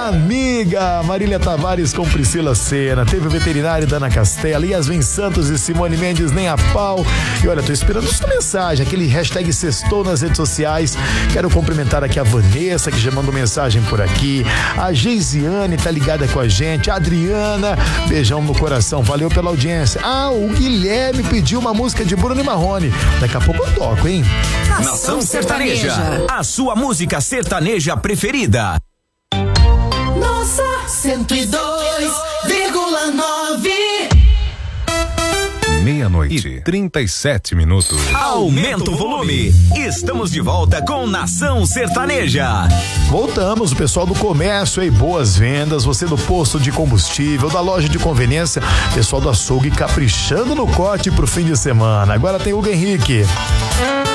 amiga Marília Tavares com Priscila Sena. Teve o veterinário Dana Castela, Yasmin Santos e Simone Mendes, nem a pau. E olha, tô esperando sua mensagem, aquele hashtag sextou nas redes sociais. Quero cumprimentar aqui a Vanessa, que já mandou mensagem por aqui. A Geisiane tá ligada com a gente. A Adriana, beijão no coração, valeu pela audiência. O Guilherme pediu uma música de Bruno e Marrone. Daqui a pouco eu toco, hein? Nação Sertaneja, a sua música sertaneja preferida. Nossa 102,9. Meia-noite e 37 minutos. Aumenta o volume. Estamos de volta com Nação Sertaneja. Voltamos, o pessoal do comércio aí, boas vendas, você do posto de combustível, da loja de conveniência, pessoal do açougue caprichando no corte pro fim de semana. Agora tem Hugo Henrique.